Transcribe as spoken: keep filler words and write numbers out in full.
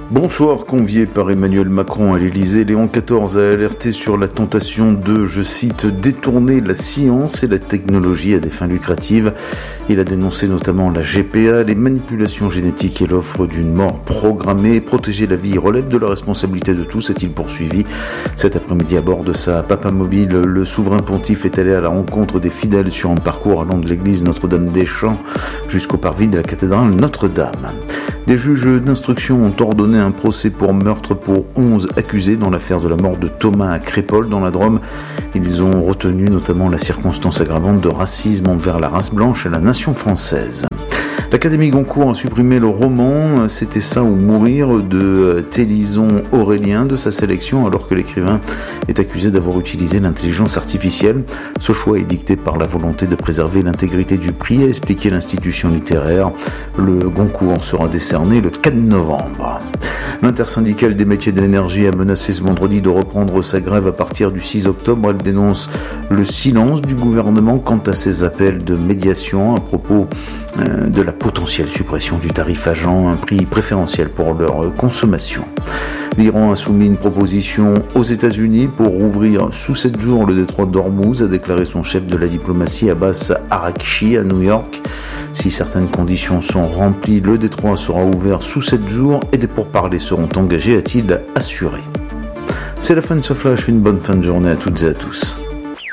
Bonsoir. Convié par Emmanuel Macron à l'Élysée, Léon quatorze a alerté sur la tentation de, je cite, détourner la science et la technologie à des fins lucratives. Il a dénoncé notamment la G P A, les manipulations génétiques et l'offre d'une mort programmée. Protéger la vie relève de la responsabilité de tous, a-t-il poursuivi. Cet après-midi, à bord de sa Papamobile, le souverain pontife est allé à la rencontre des fidèles sur un parcours allant de l'église Notre-Dame-des-Champs jusqu'au parvis de la cathédrale Notre-Dame. Des juges d'instruction ont ordonné un procès pour meurtre pour onze accusés dans l'affaire de la mort de Thomas à Crépol dans la Drôme. Ils ont retenu notamment la circonstance aggravante de racisme envers la race blanche et la nation française. L'Académie Goncourt a supprimé le roman « C'était ça ou mourir » de Télison Aurélien de sa sélection, alors que l'écrivain est accusé d'avoir utilisé l'intelligence artificielle. Ce choix est dicté par la volonté de préserver l'intégrité du prix, a expliqué l'institution littéraire. Le Goncourt sera décerné le quatre novembre. L'intersyndicale des métiers de l'énergie a menacé ce vendredi de reprendre sa grève à partir du six octobre. Elle dénonce le silence du gouvernement quant à ses appels de médiation à propos euh, de la potentielle suppression du tarif agent, un prix préférentiel pour leur consommation. L'Iran a soumis une proposition aux États-Unis pour rouvrir sous sept jours le détroit d'Ormuz, a déclaré son chef de la diplomatie Abbas Araghchi à New York. Si certaines conditions sont remplies, le détroit sera ouvert sous sept jours et des pourparlers seront engagés, a-t-il assuré. C'est la fin de ce flash, une bonne fin de journée à toutes et à tous.